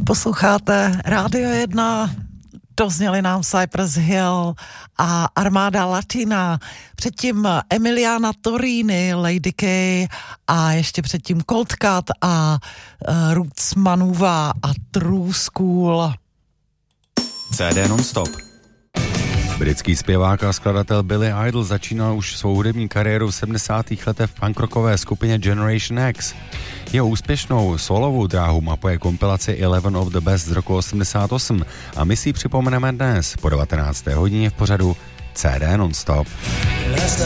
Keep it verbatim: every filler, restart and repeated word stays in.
Posloucháte Rádio jedna, dozněli nám Cypress Hill a Armada Latina, předtím Emiliana Torini, Lady K a ještě předtím Cold Cut a uh, Roots Manuva a True School. C D non-stop. Britský zpěvák a skladatel Billy Idol začínal už svou hudební kariéru v sedmdesátých letech v punkrockové skupině Generation X. Jeho úspěšnou solovou dráhu mapuje kompilaci Eleven of the Best z roku osmdesát osm a my si ji připomeneme dnes po devatenácté hodině v pořadu C D non-stop. Last